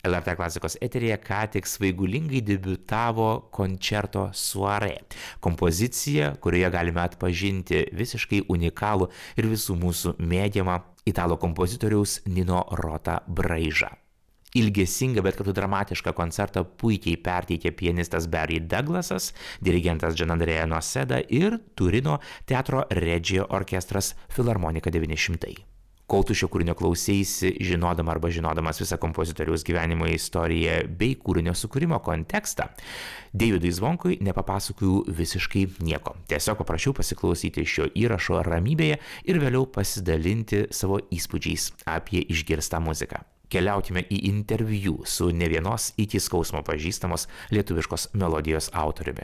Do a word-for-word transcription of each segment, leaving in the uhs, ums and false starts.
L R T klasikos eteryje ką tik svaigulingai debiutavo koncerto soirée. Kompozicija, kurioje galime atpažinti visiškai unikalų ir visų mūsų mėgiamą italų kompozitoriaus Nino Rota braižą. Ilgesingą, bet kartu dramatišką koncertą puikiai perteikė pianistas Barry Douglasas, dirigentas Gianandrea Noseda ir Turino teatro Regio orkestras Filharmonika devyni šimtai. Kol tu šio kūrinio klausėsi, žinodama arba žinodamas visą kompozitoriaus gyvenimo istoriją bei kūrinio sukūrimo kontekstą, Davidui Zvonkui nepapasakojau visiškai nieko. Tiesiog paprašiau pasiklausyti šio įrašo ramybėje ir vėliau pasidalinti savo įspūdžiais apie išgirstą muziką. Keliaukime į interviu su ne vienos iki skausmo pažįstamos lietuviškos melodijos autoriumi.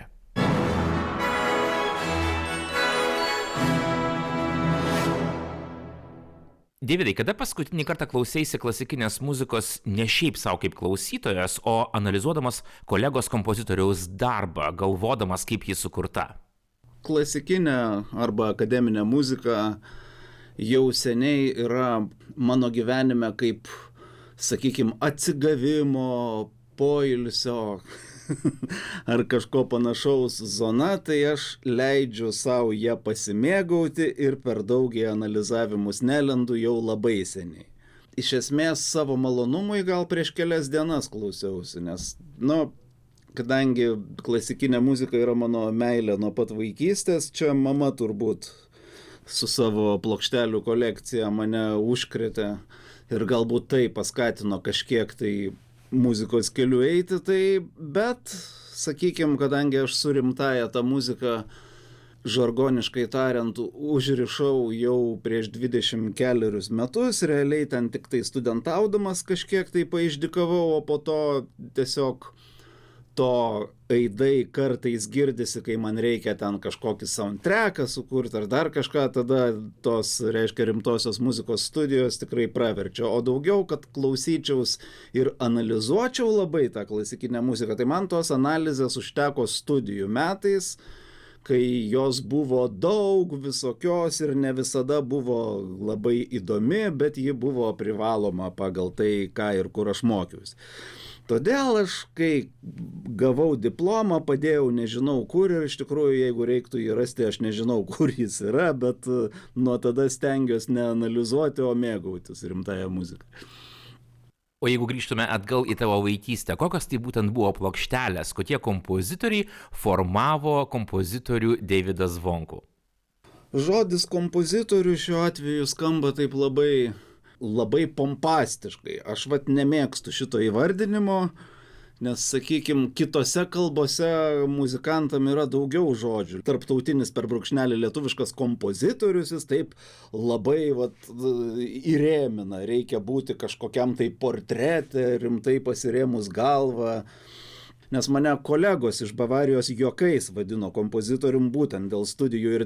Davidai, kada paskutinį kartą klausėsi klasikinės muzikos ne šiaip savo kaip klausytojas, o analizuodamas kolegos kompozitoriaus darbą, galvodamas, kaip ji sukurta? Klasikinė arba akademinė muzika jau seniai yra mano gyvenime kaip, sakykime, atsigavimo, poilsio ar kažko panašaus zona, tai aš leidžiu savo ją pasimėgauti ir per daug į analizavimus nelendu jau labai seniai. Iš esmės savo malonumui gal prieš kelias dienas klausiausi, nes, nu, kadangi klasikinė muzika yra mano meilė nuo pat vaikystės, čia mama turbūt su savo plokštelių kolekcija mane užkrėtė ir galbūt tai paskatino kažkiek tai muzikos keliu eiti, tai bet, sakykime, kadangi aš su rimtąja tą muziką, žargoniškai tariant, užrišau jau prieš dvidešimt kelerius metus, realiai ten tik tai studentaudamas kažkiek tai paišdikavau, o po to tiesiog to aidai kartais girdisi, kai man reikia ten kažkokį soundtracką sukurti ar dar kažką, tada tos, reiškia, rimtosios muzikos studijos tikrai praverčia. O daugiau, kad klausyčiaus ir analizuočiau labai tą klasikinę muziką, tai man tos analizės užteko studijų metais, kai jos buvo daug visokios ir ne visada buvo labai įdomi, bet ji buvo privaloma pagal tai, ką ir kur aš mokiausi. Todėl aš, kai gavau diplomą, padėjau nežinau kur ir iš tikrųjų, jeigu reiktų jį rasti, aš nežinau, kur jis yra, bet nuo tada stengiuosi neanalizuoti, o mėgautis rimtąją muziką. O jeigu grįžtume atgal į tavo vaikystę, kokios tai būtent buvo plokštelės, kokie kompozitoriai formavo kompozitorių Davidą Zvonkų? Žodis kompozitorių šiuo atveju skamba taip labai... labai pompastiškai. Aš vat nemėgstu šito įvardinimo, nes, sakykime, kitose kalbose muzikantam yra daugiau žodžių. Tarptautinis per brūkšnelį lietuviškas kompozitorius, jis taip labai vat, įrėmina, reikia būti kažkokiam tai portrete, rimtai pasirėmus galvą. Nes mane kolegos iš Bavarijos juokais vadino kompozitorium būtent dėl studijų ir